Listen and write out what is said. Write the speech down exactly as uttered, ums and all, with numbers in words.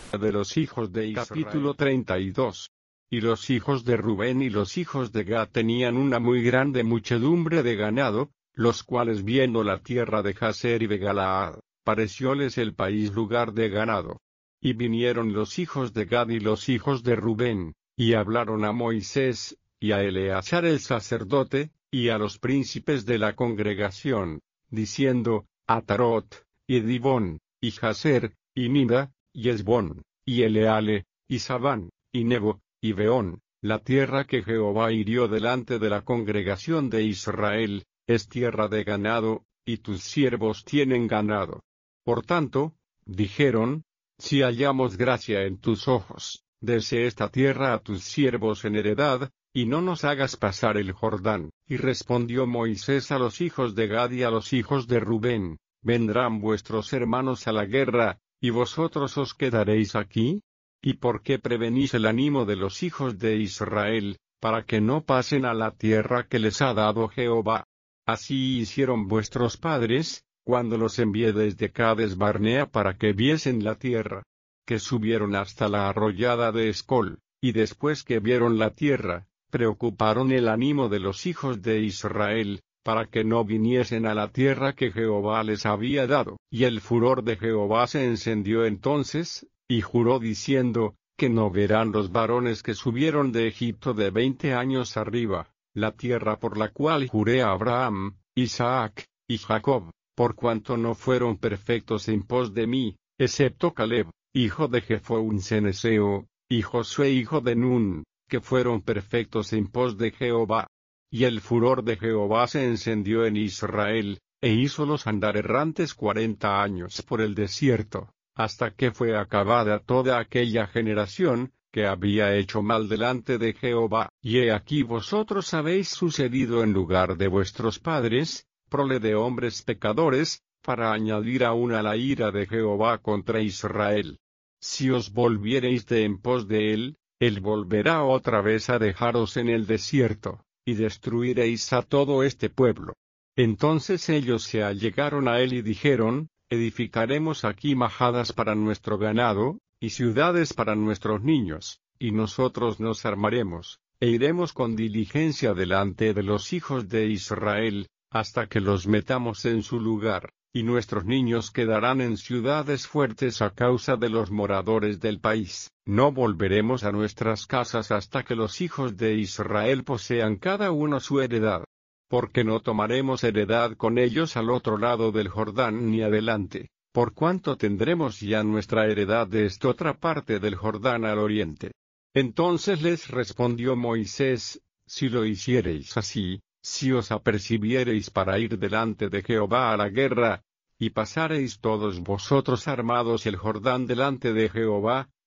De los hijos de Israel. Capítulo treinta y dos. Y los hijos de Rubén y los hijos de Gad tenían una muy grande muchedumbre de ganado, los cuales viendo la tierra de Jazer y de Galaad, parecióles el país lugar de ganado. Y vinieron los hijos de Gad y los hijos de Rubén, y hablaron a Moisés, y a Eleazar el sacerdote, y a los príncipes de la congregación, diciendo, Atarot, y Dibón, y Jazer, y Nida, y Esbón, y Eleale, y Sabán, y Nebo, y Beón, la tierra que Jehová hirió delante de la congregación de Israel, es tierra de ganado, y tus siervos tienen ganado. Por tanto, dijeron, si hallamos gracia en tus ojos, dese esta tierra a tus siervos en heredad, y no nos hagas pasar el Jordán. Y respondió Moisés a los hijos de Gad y a los hijos de Rubén, vendrán vuestros hermanos a la guerra, ¿y vosotros os quedaréis aquí? ¿Y por qué prevenís el ánimo de los hijos de Israel, para que no pasen a la tierra que les ha dado Jehová? Así hicieron vuestros padres, cuando los envié desde Cades Barnea para que viesen la tierra, que subieron hasta la arroyada de Escol, y después que vieron la tierra, preocuparon el ánimo de los hijos de Israel, para que no viniesen a la tierra que Jehová les había dado. Y el furor de Jehová se encendió entonces, y juró diciendo, que no verán los varones que subieron de Egipto de veinte años arriba, la tierra por la cual juré a Abraham, Isaac, y Jacob, por cuanto no fueron perfectos en pos de mí, excepto Caleb, hijo de Jefo un ceneseo, y Josué hijo de Nun, que fueron perfectos en pos de Jehová. Y el furor de Jehová se encendió en Israel, e hízolos andar errantes cuarenta años por el desierto, hasta que fue acabada toda aquella generación, que había hecho mal delante de Jehová. Y he aquí vosotros habéis sucedido en lugar de vuestros padres, prole de hombres pecadores, para añadir aún a la ira de Jehová contra Israel. Si os volviereis de en pos de él, él volverá otra vez a dejaros en el desierto, y destruiréis a todo este pueblo. Entonces ellos se allegaron a él y dijeron, edificaremos aquí majadas para nuestro ganado, y ciudades para nuestros niños, y nosotros nos armaremos, e iremos con diligencia delante de los hijos de Israel, hasta que los metamos en su lugar, y nuestros niños quedarán en ciudades fuertes a causa de los moradores del país. No volveremos a nuestras casas hasta que los hijos de Israel posean cada uno su heredad. Porque no tomaremos heredad con ellos al otro lado del Jordán ni adelante, por cuanto tendremos ya nuestra heredad de esta otra parte del Jordán al oriente. Entonces les respondió Moisés, si lo hiciereis así, si os apercibiereis para ir delante de Jehová a la guerra, y pasareis todos vosotros armados el Jordán delante de Jehová,